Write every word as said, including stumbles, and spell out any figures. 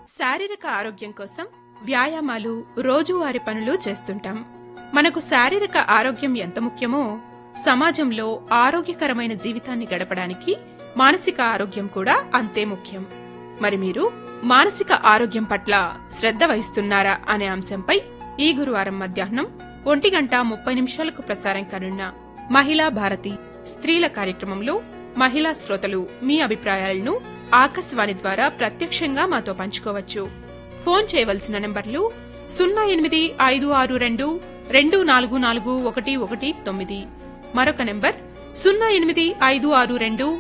శారీరక ఆరోగ్యం కోసం వ్యాయామాలు, రోజువారీ పనులు చేస్తుంటాం. మనకు శారీరక ఆరోగ్యం ఎంత ముఖ్యమో సమాజంలో ఆరోగ్యకరమైన జీవితాన్ని గడపడానికి మానసిక ఆరోగ్యం కూడా అంతే ముఖ్యం. మరి మీరు మానసిక ఆరోగ్యం పట్ల శ్రద్ధ వహిస్తున్నారా అనే అంశంపై ఈ గురువారం మధ్యాహ్నం ఒంటి గంట ముప్పై నిమిషాలకు ప్రసారం కానున్న మహిళా భారతి స్త్రీల కార్యక్రమంలో మహిళా శ్రోతలు మీ అభిప్రాయాలను ఆకాశవాణి ద్వారా ప్రత్యక్షంగా మాతో పంచుకోవచ్చు. ఫోన్ చేయవలసిన నంబర్లు సున్నా ఎనిమిది ఐదు ఆరు రెండు రెండు నాలుగు నాలుగు ఒకటి ఒకటి తొమ్మిది, మరొక నంబర్ సున్నా ఎనిమిది ఐదు ఆరు రెండు